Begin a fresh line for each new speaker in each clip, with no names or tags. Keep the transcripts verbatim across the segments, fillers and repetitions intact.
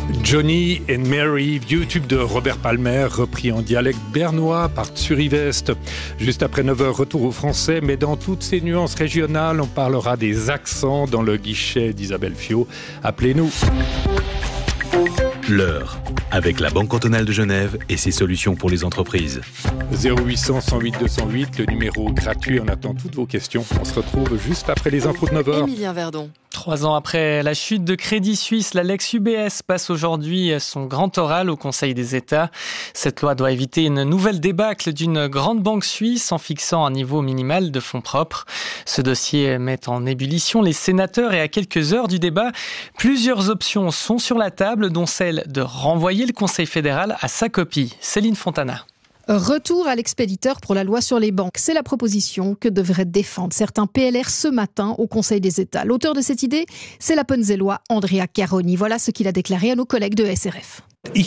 Johnny and Mary, vieux tube de Robert Palmer, repris en dialecte bernois par Tsurivest. Juste après neuf heures, retour au français, mais dans toutes ces nuances régionales, on parlera des accents dans le guichet d'Isabelle Fiot. Appelez-nous.
L'heure, avec la Banque cantonale de Genève et ses solutions pour les entreprises.
zéro huit cents, cent huit, deux cent huit, le numéro gratuit, on attend toutes vos questions. On se retrouve juste après les infos de neuf heures.
Émilien Verdon.
Trois ans après la chute de Crédit Suisse, la Lex U B S passe aujourd'hui son grand oral au Conseil des États. Cette loi doit éviter une nouvelle débâcle d'une grande banque suisse en fixant un niveau minimal de fonds propres. Ce dossier met en ébullition les sénateurs et à quelques heures du débat, plusieurs options sont sur la table, dont celle de renvoyer le Conseil fédéral à sa copie. Céline Fontana.
Retour à l'expéditeur pour la loi sur les banques. C'est la proposition que devraient défendre certains P L R ce matin au Conseil des États. L'auteur de cette idée, c'est l'Appenzellois Andrea Caroni. Voilà ce qu'il a déclaré à nos collègues de S R F.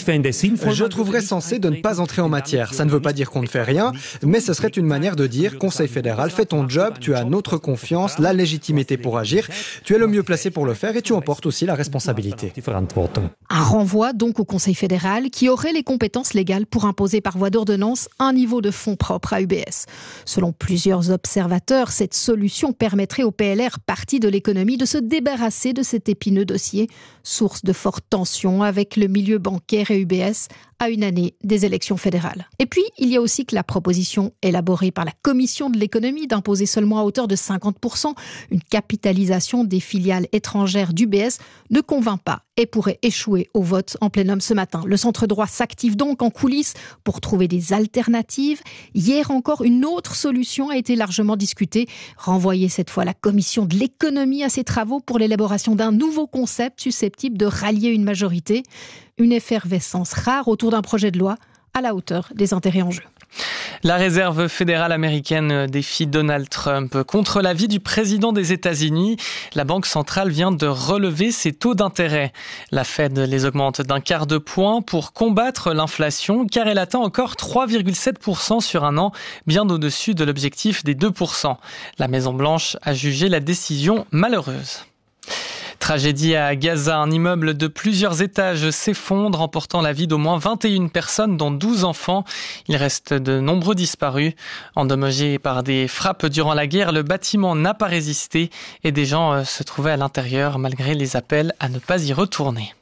Je trouverais sensé de ne pas entrer en matière. Ça ne veut pas dire qu'on ne fait rien, mais ce serait une manière de dire « Conseil fédéral, fais ton job, tu as notre confiance, la légitimité pour agir, tu es le mieux placé pour le faire et tu emportes aussi la responsabilité. »
Un renvoi donc au Conseil fédéral qui aurait les compétences légales pour imposer par voie d'ordonnance un niveau de fonds propre à U B S. Selon plusieurs observateurs, cette solution permettrait au P L R, parti de l'économie, de se débarrasser de cet épineux dossier, source de fortes tensions avec le milieu bancaire et U B S à une année des élections fédérales. Et puis, il y a aussi que la proposition élaborée par la Commission de l'économie d'imposer seulement à hauteur de cinquante pour cent une capitalisation des filiales étrangères d'U B S ne convainc pas et pourrait échouer au vote en plénum ce matin. Le centre droit s'active donc en coulisses pour trouver des alternatives. Hier encore, une autre solution a été largement discutée. Renvoyer cette fois la Commission de l'économie à ses travaux pour l'élaboration d'un nouveau concept susceptible de rallier une majorité. Une effervescence rare autour d'un projet de loi à la hauteur des intérêts en jeu.
La réserve fédérale américaine défie Donald Trump. Contre l'avis du président des États-Unis, la Banque centrale vient de relever ses taux d'intérêt. La Fed les augmente d'un quart de point pour combattre l'inflation, car elle atteint encore trois virgule sept pour cent sur un an, bien au-dessus de l'objectif des deux pour cent. La Maison-Blanche a jugé la décision malheureuse. Tragédie à Gaza, un immeuble de plusieurs étages s'effondre, emportant la vie d'au moins vingt et une personnes, dont douze enfants. Il reste de nombreux disparus. Endommagé par des frappes durant la guerre, le bâtiment n'a pas résisté et des gens se trouvaient à l'intérieur malgré les appels à ne pas y retourner.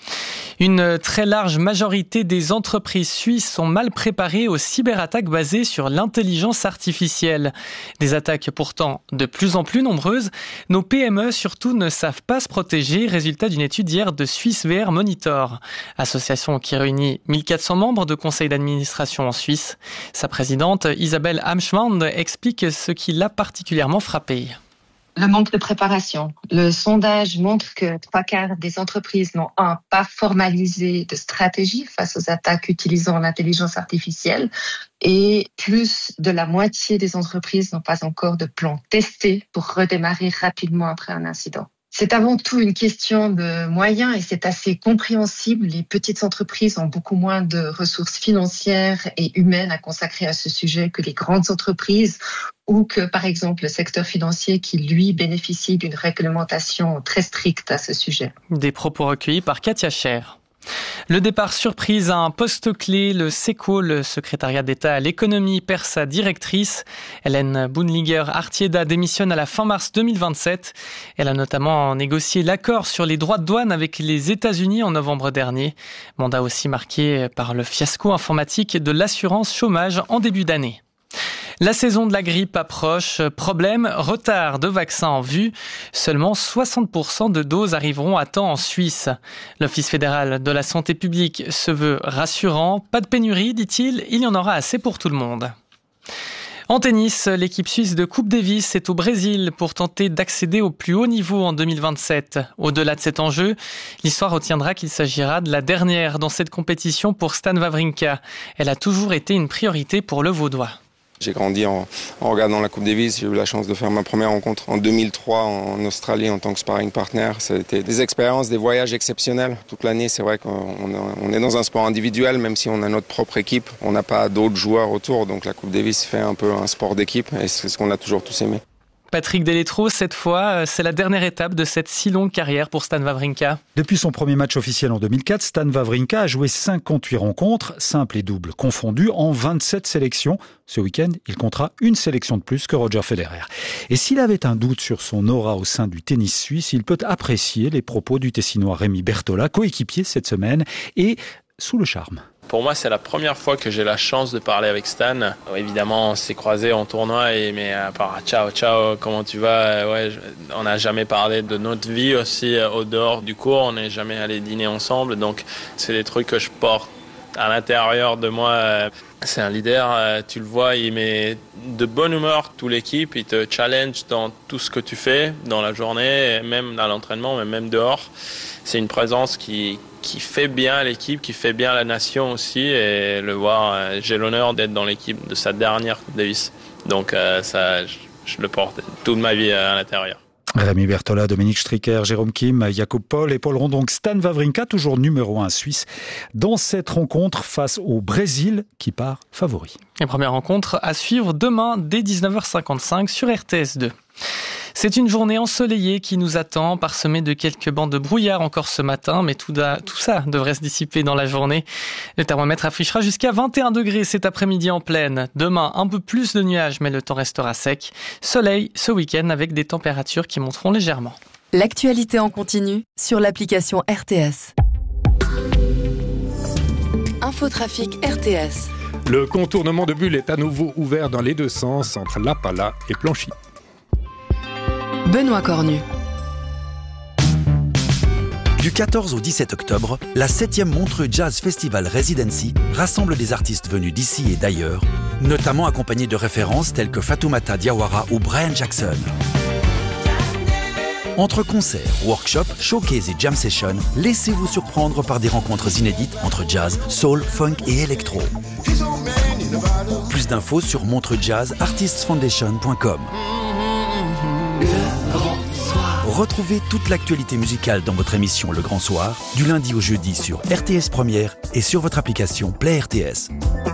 Une très large majorité des entreprises suisses sont mal préparées aux cyberattaques basées sur l'intelligence artificielle. Des attaques pourtant de plus en plus nombreuses. Nos P M E surtout ne savent pas se protéger, résultat d'une étude hier de Swiss V R Monitor, association qui réunit mille quatre cents membres de conseil d'administration en Suisse. Sa présidente Isabelle Amschwand explique ce qui l'a particulièrement frappée.
Le manque de préparation. Le sondage montre que trois quarts des entreprises n'ont un, pas formalisé de stratégie face aux attaques utilisant l'intelligence artificielle et plus de la moitié des entreprises n'ont pas encore de plan testé pour redémarrer rapidement après un incident. C'est avant tout une question de moyens et c'est assez compréhensible. Les petites entreprises ont beaucoup moins de ressources financières et humaines à consacrer à ce sujet que les grandes entreprises ou que, par exemple, le secteur financier qui, lui, bénéficie d'une réglementation très stricte à ce sujet.
Des propos recueillis par Katia Scher. Le départ surprise à un poste clé, le SECO, le secrétariat d'État à l'économie, perd sa directrice. Hélène Bounliger-Artieda démissionne à la fin mars deux mille vingt-sept. Elle a notamment négocié l'accord sur les droits de douane avec les États-Unis en novembre dernier. Mandat aussi marqué par le fiasco informatique de l'assurance chômage en début d'année. La saison de la grippe approche. Problème, retard de vaccins en vue. Seulement soixante pour cent de doses arriveront à temps en Suisse. L'Office fédéral de la santé publique se veut rassurant. Pas de pénurie, dit-il, il y en aura assez pour tout le monde. En tennis, l'équipe suisse de Coupe Davis est au Brésil pour tenter d'accéder au plus haut niveau en deux mille vingt-sept. Au-delà de cet enjeu, l'histoire retiendra qu'il s'agira de la dernière dans cette compétition pour Stan Wawrinka. Elle a toujours été une priorité pour le Vaudois.
J'ai grandi en, en regardant la Coupe Davis. J'ai eu la chance de faire ma première rencontre en deux mille trois en Australie en tant que sparring partner. C'était des expériences, des voyages exceptionnels. Toute l'année, c'est vrai qu'on on est dans un sport individuel, même si on a notre propre équipe. On n'a pas d'autres joueurs autour. Donc la Coupe Davis fait un peu un sport d'équipe et c'est ce qu'on a toujours tous aimé.
Patrick Deletro, cette fois, c'est la dernière étape de cette si longue carrière pour Stan Wawrinka.
Depuis son premier match officiel en deux mille quatre, Stan Wawrinka a joué cinquante-huit rencontres, simples et doubles confondus, en vingt-sept sélections. Ce week-end, il comptera une sélection de plus que Roger Federer. Et s'il avait un doute sur son aura au sein du tennis suisse, il peut apprécier les propos du Tessinois Rémi Bertola, coéquipier cette semaine, et sous le charme.
Pour moi, c'est la première fois que j'ai la chance de parler avec Stan. Évidemment, on s'est croisés en tournoi, et, mais à part « ciao, ciao, comment tu vas ?» ouais, on n'a jamais parlé de notre vie aussi au dehors du cours. On n'est jamais allé dîner ensemble. Donc, c'est des trucs que je porte à l'intérieur de moi. C'est un leader, tu le vois, il met de bonne humeur toute l'équipe. Il te challenge dans tout ce que tu fais dans la journée, même dans l'entraînement, mais même dehors. C'est une présence qui... qui fait bien l'équipe, qui fait bien la nation aussi, et le voir, j'ai l'honneur d'être dans l'équipe de sa dernière Coupe Davis. Donc euh, ça, je, je le porte toute ma vie à l'intérieur.
Rémi Bertola, Dominique Stricker, Jérôme Kim, Jakob Paul et Paul Rondon. Stan Wawrinka, toujours numéro un suisse, dans cette rencontre face au Brésil, qui part favori.
Et première rencontre à suivre demain dès dix-neuf heures cinquante-cinq sur R T S deux. C'est une journée ensoleillée qui nous attend, parsemée de quelques bancs de brouillard encore ce matin, mais tout, da, tout ça devrait se dissiper dans la journée. Le thermomètre affichera jusqu'à vingt et un degrés cet après-midi en pleine. Demain, un peu plus de nuages, mais le temps restera sec. Soleil ce week-end avec des températures qui monteront légèrement.
L'actualité en continu sur l'application R T S. Infotrafic R T S.
Le contournement de Bulle est à nouveau ouvert dans les deux sens entre La Pala et Planchy.
Benoît Cornu.
Du quatorze au dix-sept octobre, la septième Montreux Jazz Festival Residency rassemble des artistes venus d'ici et d'ailleurs, notamment accompagnés de références telles que Fatoumata Diawara ou Brian Jackson. Entre concerts, workshops, showcases et jam sessions, laissez-vous surprendre par des rencontres inédites entre jazz, soul, funk et électro. Plus d'infos sur montreux jazz artists foundation point com. Retrouvez toute l'actualité musicale dans votre émission Le Grand Soir, du lundi au jeudi sur R T S Première et sur votre application Play R T S.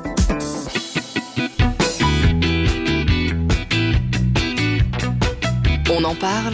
On en parle.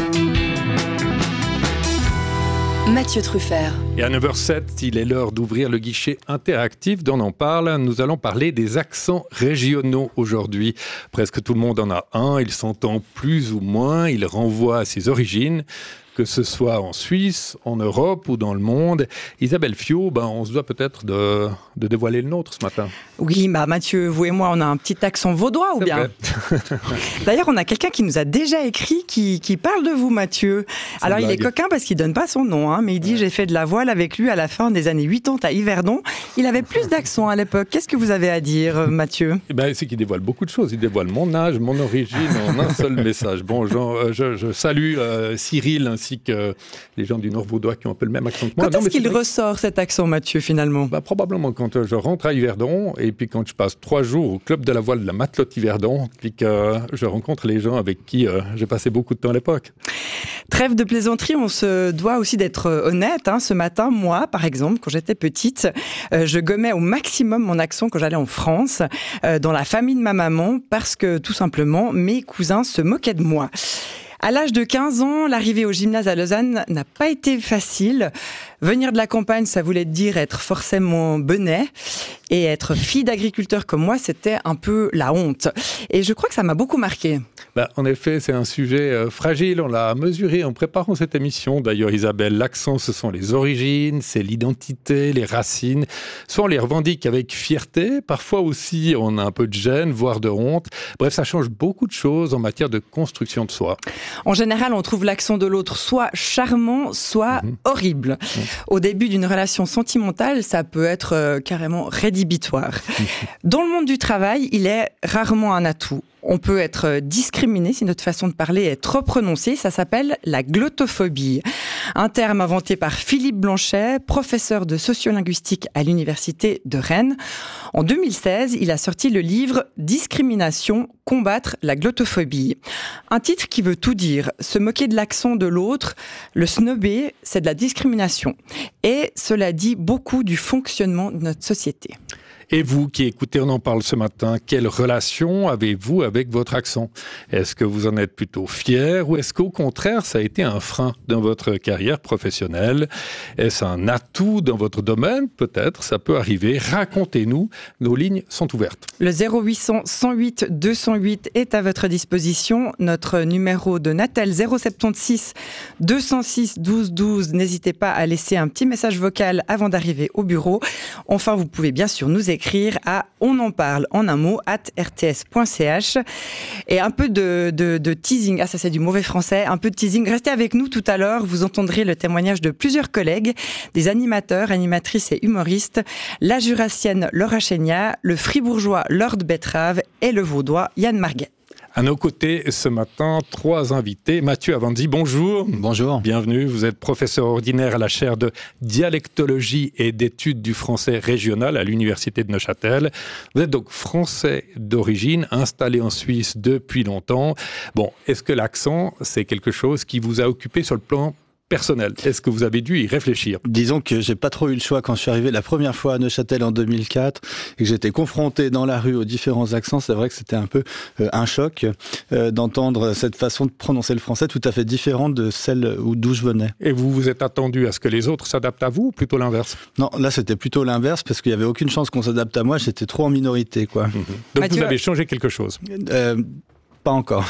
Mathieu Truffert.
Et à neuf heures sept, il est l'heure d'ouvrir le guichet interactif d'On en parle. Nous allons parler des accents régionaux aujourd'hui. Presque tout le monde en a un, il s'entend plus ou moins, il renvoie à ses origines. Que ce soit en Suisse, en Europe ou dans le monde. Isabelle Fiot, ben, on se doit peut-être de, de dévoiler le nôtre ce matin.
Oui, bah Mathieu, vous et moi, on a un petit accent vaudois ou bien? D'ailleurs, on a quelqu'un qui nous a déjà écrit qui, qui parle de vous, Mathieu. C'est Alors, il blague. Est coquin parce qu'il donne pas son nom, hein, mais il dit ouais. J'ai fait de la voile avec lui à la fin des années quatre-vingt à Yverdon. Il avait plus d'accent à l'époque. Qu'est-ce que vous avez à dire, Mathieu?
Eh ben, c'est qu'il dévoile beaucoup de choses. Il dévoile mon âge, mon origine en un seul message. Bon, genre, je, je salue euh, Cyril ainsi que les gens du Nord vaudois qui ont un peu le même accent que moi.
Quand est-ce qu'il ressort cet accent, Mathieu, finalement?
Bah, probablement quand je rentre à Yverdon et puis quand je passe trois jours au club de la voile de la Matelote Yverdon, puis que je rencontre les gens avec qui euh, j'ai passé beaucoup de temps à l'époque.
Trêve de plaisanterie, on se doit aussi d'être honnête. Hein. Ce matin, moi, par exemple, quand j'étais petite, euh, je gommais au maximum mon accent quand j'allais en France, euh, dans la famille de ma maman, parce que tout simplement, mes cousins se moquaient de moi. À l'âge de quinze ans, l'arrivée au gymnase à Lausanne n'a pas été facile. Venir de la campagne, ça voulait dire être forcément bennet. Et être fille d'agriculteur comme moi, c'était un peu la honte. Et je crois que ça m'a beaucoup marqué.
Bah, en effet, c'est un sujet euh, fragile. On l'a mesuré en préparant cette émission. D'ailleurs, Isabelle, l'accent, ce sont les origines, c'est l'identité, les racines. Soit on les revendique avec fierté, parfois aussi on a un peu de gêne, voire de honte. Bref, ça change beaucoup de choses en matière de construction de soi.
En général, on trouve l'accent de l'autre soit charmant, soit mmh. horrible. Mmh. Au début d'une relation sentimentale, ça peut être euh, carrément rédhibitoire. Mmh. Dans le monde du travail, il est rarement un atout. On peut être discriminé si notre façon de parler est trop prononcée. Ça s'appelle la glottophobie. Un terme inventé par Philippe Blanchet, professeur de sociolinguistique à l'université de Rennes. En deux mille seize, il a sorti le livre « Discrimination, combattre la glottophobie ». Un titre qui veut tout dire. Se moquer de l'accent de l'autre, le snobber, c'est de la discrimination. Et cela dit beaucoup du fonctionnement de notre société.
Et vous qui écoutez, on en parle ce matin, quelle relation avez-vous avec votre accent? Est-ce que vous en êtes plutôt fier ou est-ce qu'au contraire, ça a été un frein dans votre carrière professionnelle? Est-ce un atout dans votre domaine? Peut-être, ça peut arriver. Racontez-nous, nos lignes sont ouvertes.
Le zéro huit cents, cent huit, deux cent huit est à votre disposition. Notre numéro de Natel zéro soixante-seize, deux cent six, douze douze. N'hésitez pas à laisser un petit message vocal avant d'arriver au bureau. Enfin, vous pouvez bien sûr nous écrire à on en parle en un mot at r t s point c h. Et un peu de, de, de teasing, ah ça c'est du mauvais français, un peu de teasing. Restez avec nous tout à l'heure, vous entendrez le témoignage de plusieurs collègues, des animateurs, animatrices et humoristes, la jurassienne Laura Chénia, le fribourgeois Lord Betrave et le vaudois Yann Marguet.
À nos côtés, ce matin, trois invités. Mathieu Avanzi, bonjour.
Bonjour.
Bienvenue. Vous êtes professeur ordinaire à la chaire de dialectologie et d'études du français régional à l'université de Neuchâtel. Vous êtes donc français d'origine, installé en Suisse depuis longtemps. Bon, est-ce que l'accent, c'est quelque chose qui vous a occupé sur le plan personnel? Est-ce que vous avez dû y réfléchir?
Disons que j'ai pas trop eu le choix quand je suis arrivé la première fois à Neuchâtel en deux mille quatre et que j'étais confronté dans la rue aux différents accents. C'est vrai que c'était un peu euh, un choc euh, d'entendre cette façon de prononcer le français tout à fait différente de celle d'où je venais.
Et vous vous êtes attendu à ce que les autres s'adaptent à vous ou plutôt l'inverse?
Non, là c'était plutôt l'inverse parce qu'il y avait aucune chance qu'on s'adapte à moi. J'étais trop en minorité, quoi.
Mmh. Donc
Mathieu,
vous avez changé quelque chose?
euh, Pas encore.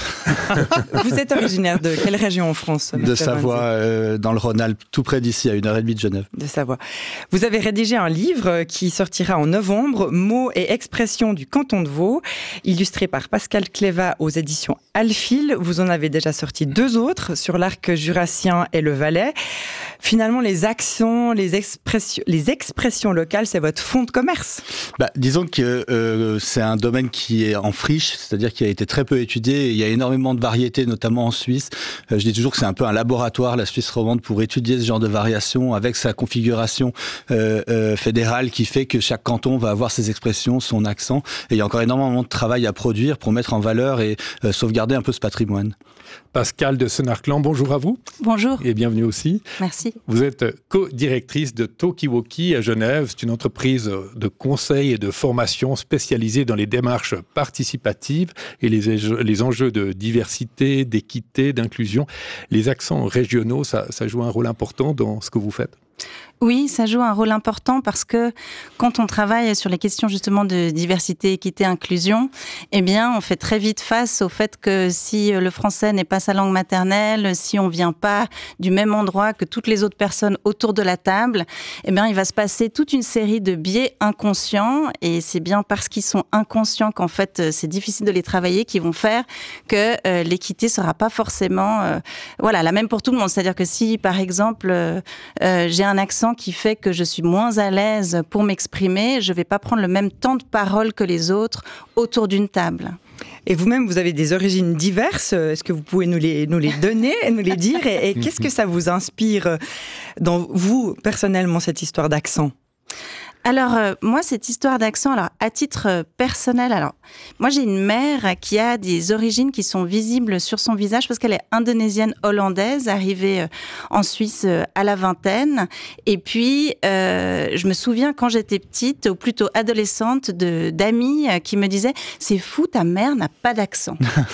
Vous êtes originaire de quelle région en France?
De Savoie, euh, dans le Rhône-Alpes, tout près d'ici, à une heure et demie de Genève.
De Savoie. Vous avez rédigé un livre qui sortira en novembre, Mots et expressions du canton de Vaud, illustré par Pascal Cléva aux éditions Alphil. Vous en avez déjà sorti deux autres, sur l'arc jurassien et le Valais. Finalement, les accents, les expressions, les expressions locales, c'est votre fond de commerce.
Bah, disons que euh, c'est un domaine qui est en friche, c'est-à-dire qui a été très peu étudié. Il y a énormément de variétés, notamment en Suisse. Euh, je dis toujours que c'est un peu un laboratoire, la Suisse romande, pour étudier ce genre de variations avec sa configuration euh, euh, fédérale qui fait que chaque canton va avoir ses expressions, son accent. Et il y a encore énormément de travail à produire pour mettre en valeur et euh, sauvegarder un peu ce patrimoine.
Pascal de Senarclan, bonjour à vous.
Bonjour.
Et bienvenue aussi.
Merci.
Vous êtes co-directrice de Talkiwalki à Genève. C'est une entreprise de conseil et de formation spécialisée dans les démarches participatives et les, les enjeux de diversité, d'équité, d'inclusion. Les accents régionaux, ça, ça joue un rôle important dans ce que vous faites?
Oui, ça joue un rôle important parce que quand on travaille sur les questions justement de diversité, équité, inclusion, eh bien, on fait très vite face au fait que si le français n'est pas sa langue maternelle, si on vient pas du même endroit que toutes les autres personnes autour de la table, eh bien, il va se passer toute une série de biais inconscients et c'est bien parce qu'ils sont inconscients qu'en fait, c'est difficile de les travailler qui vont faire que euh, l'équité sera pas forcément, euh, voilà, la même pour tout le monde. C'est-à-dire que si, par exemple, euh, euh, j'ai un accent qui fait que je suis moins à l'aise pour m'exprimer, je ne vais pas prendre le même temps de parole que les autres autour d'une table.
Et vous-même, vous avez des origines diverses. Est-ce que vous pouvez nous les, nous les donner, nous les dire? Et, et qu'est-ce que ça vous inspire dans vous, personnellement, cette histoire d'accent?
Alors, euh, moi, cette histoire d'accent, alors à titre euh, personnel, alors moi, j'ai une mère qui a des origines qui sont visibles sur son visage parce qu'elle est indonésienne hollandaise, arrivée euh, en Suisse euh, à la vingtaine. Et puis, euh, je me souviens quand j'étais petite, ou plutôt adolescente, de d'amis euh, qui me disaient « C'est fou, ta mère n'a pas d'accent. »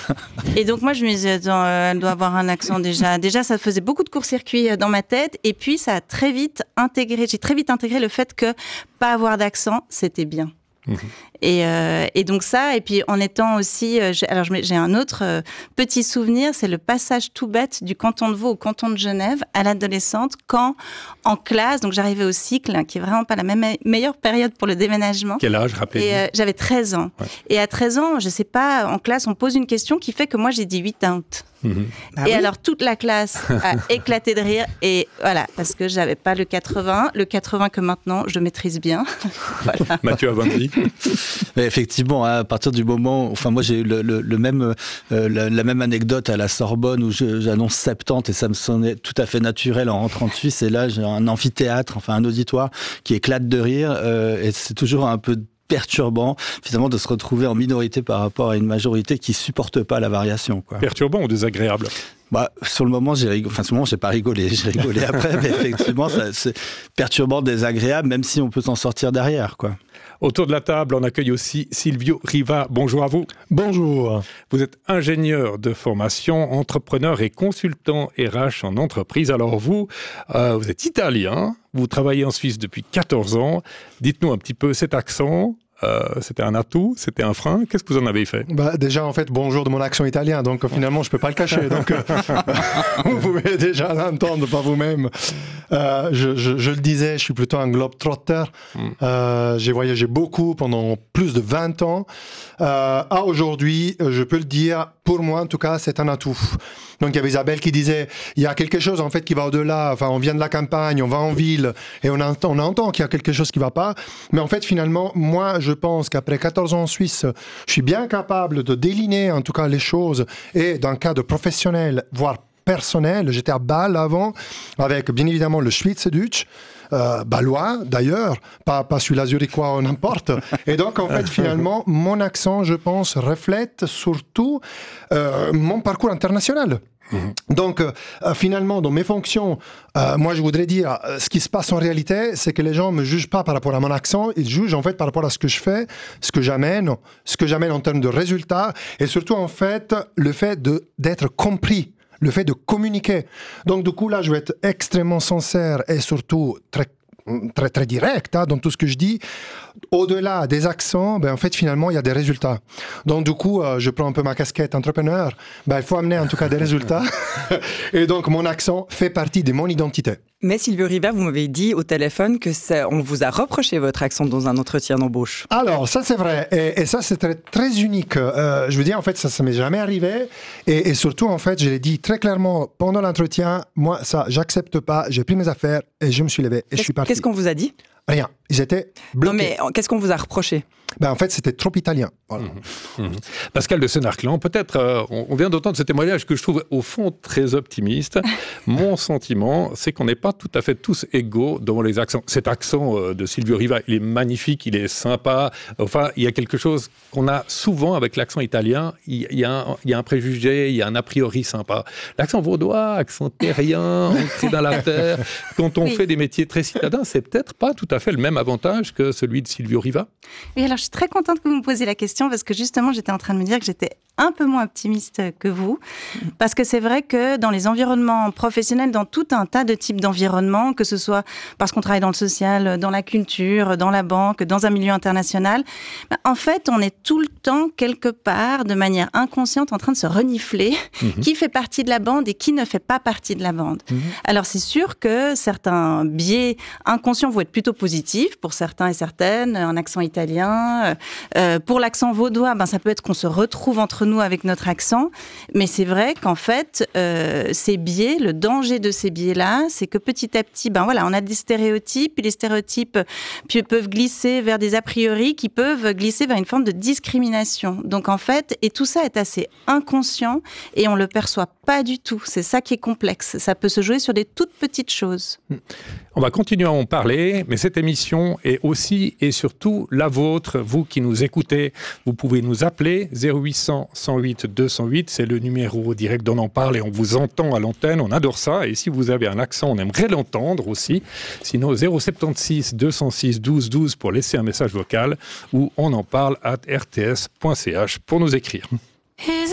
Et donc, moi, je me disais Attends, euh, elle doit avoir un accent déjà. Déjà, ça faisait beaucoup de court-circuit euh, dans ma tête. Et puis, ça a très vite intégré, j'ai très vite intégré le fait que pas avoir d'accent, c'était bien. Mmh. Et, euh, et donc ça, et puis en étant aussi, euh, j'ai, alors j'ai un autre euh, petit souvenir, c'est le passage tout bête du canton de Vaud au canton de Genève à l'adolescente, quand en classe, donc j'arrivais au cycle, hein, qui est vraiment pas la même meilleure période pour le déménagement.
Quel âge, rappelez-vous?
Et euh, j'avais treize ans. Ouais. Et à treize ans, je sais pas, en classe, on pose une question qui fait que moi j'ai dit huit out. Mmh. Ah et oui. Alors toute la classe a éclaté de rire et voilà, parce que j'avais pas le quatre-vingts, le quatre-vingts que maintenant je maîtrise bien. Voilà.
Mathieu Avanzi.
Effectivement, à partir du moment, enfin moi j'ai eu le, le, le même, euh, la, la même anecdote à la Sorbonne où je, j'annonce soixante-dix et ça me sonnait tout à fait naturel en rentrant de Suisse et là j'ai un amphithéâtre, enfin un auditoire qui éclate de rire euh, et c'est toujours un peu perturbant finalement de se retrouver en minorité par rapport à une majorité qui supporte pas la variation, quoi.
Perturbant ou désagréable?
Bah, sur le moment, j'ai rigolé. Enfin, sur le moment, j'ai pas rigolé. J'ai rigolé après, mais effectivement, ça, c'est perturbant, désagréable, même si on peut s'en sortir derrière, quoi.
Autour de la table, on accueille aussi Silvio Riva. Bonjour à vous.
Bonjour.
Vous êtes ingénieur de formation, entrepreneur et consultant R H en entreprise. Alors vous, euh, vous êtes italien, vous travaillez en Suisse depuis quatorze ans. Dites-nous un petit peu cet accent. Euh, c'était un atout, c'était un frein. Qu'est-ce que vous en avez fait?
Bah, déjà, en fait, bonjour de mon accent italien, donc finalement, je ne peux pas le cacher. Donc, euh, vous pouvez déjà l'entendre par vous-même. Euh, je, je, je le disais, je suis plutôt un globe-trotter. Mm. Euh, j'ai voyagé beaucoup pendant plus de vingt ans. Euh, à aujourd'hui, je peux le dire, pour moi, en tout cas, c'est un atout. Donc, il y avait Isabelle qui disait, il y a quelque chose, en fait, qui va au-delà. Enfin, on vient de la campagne, on va en ville, et on entend, on entend qu'il y a quelque chose qui ne va pas. Mais en fait, finalement, moi, je pense qu'après quatorze ans en Suisse, je suis bien capable de déliner, en tout cas, les choses. Et dans le cadre professionnel, voire personnel, j'étais à Bâle avant, avec, bien évidemment, le Schweizerdeutsch. Euh, balois d'ailleurs, pas, pas celui-là zurichois ou n'importe. Et donc en fait finalement mon accent je pense reflète surtout euh, mon parcours international. Mmh. Donc euh, finalement dans mes fonctions, euh, moi je voudrais dire euh, ce qui se passe en réalité, c'est que les gens me jugent pas par rapport à mon accent, ils jugent en fait par rapport à ce que je fais, ce que j'amène, ce que j'amène en termes de résultats et surtout en fait le fait de, d'être compris. Le fait de communiquer. Donc, du coup, là, je vais être extrêmement sincère et surtout très, très, très direct hein, dans tout ce que je dis. Au-delà des accents, ben, en fait, finalement, il y a des résultats. Donc, du coup, euh, je prends un peu ma casquette entrepreneur. Ben, il faut amener, en tout cas, des résultats. Et donc, mon accent fait partie de mon identité.
Mais Silvio Riva, vous m'avez dit au téléphone que ça, on vous a reproché votre accent dans un entretien d'embauche.
Alors, ça, c'est vrai. Et, et ça, c'est très, très unique. Euh, je veux dire, en fait, ça ne m'est jamais arrivé. Et, et surtout, en fait, je l'ai dit très clairement pendant l'entretien. Moi, ça, j'accepte pas. J'ai pris mes affaires et je me suis levé et
qu'est-ce,
je suis parti.
Qu'est-ce qu'on vous a dit?
Rien. Ils étaient bloqués.
Non, mais qu'est-ce qu'on vous a reproché?
Ben, en fait, c'était trop italien. Voilà.
Mmh, mmh. Pascal de Senarclan, peut-être, euh, on vient d'entendre ce témoignage que je trouve au fond très optimiste. Mon sentiment, c'est qu'on n'est pas tout à fait tous égaux dans les accents. Cet accent euh, de Silvio Riva, il est magnifique, il est sympa. Enfin, il y a quelque chose qu'on a souvent avec l'accent italien. Il y, a un, il y a un préjugé, il y a un a priori sympa. L'accent vaudois, accent terrien, ancré dans la terre. Quand on oui. fait des métiers très citadins, c'est peut-être pas tout à fait le même avantage que celui de Silvio Riva.
Oui, alors je suis très contente que vous me posiez la question parce que justement, j'étais en train de me dire que j'étais un peu moins optimiste que vous. Parce que c'est vrai que dans les environnements professionnels, dans tout un tas de types d'environnements, que ce soit parce qu'on travaille dans le social, dans la culture, dans la banque, dans un milieu international, ben, en fait, on est tout le temps, quelque part, de manière inconsciente, en train de se renifler mmh. qui fait partie de la bande et qui ne fait pas partie de la bande. Mmh. Alors, c'est sûr que certains biais inconscients vont être plutôt positifs pour certains et certaines, un accent italien. Euh, pour l'accent vaudois, ben, ça peut être qu'on se retrouve entre nous avec notre accent, mais c'est vrai qu'en fait, euh, ces biais, le danger de ces biais-là, c'est que petit à petit, ben voilà, on a des stéréotypes, puis les stéréotypes puis peuvent glisser vers des a priori qui peuvent glisser vers une forme de discrimination. Donc en fait, et tout ça est assez inconscient et on le perçoit pas du tout. C'est ça qui est complexe. Ça peut se jouer sur des toutes petites choses.
On va continuer à en parler, mais cette émission est aussi et surtout la vôtre. Vous qui nous écoutez, vous pouvez nous appeler zéro huit cents, cent huit, deux cent huit. C'est le numéro direct d'On en parle et on vous entend à l'antenne. On adore ça. Et si vous avez un accent, on aimerait l'entendre aussi. Sinon, zéro sept six, deux cent six, douze douze pour laisser un message vocal ou on en parle at r t s point c h pour nous écrire.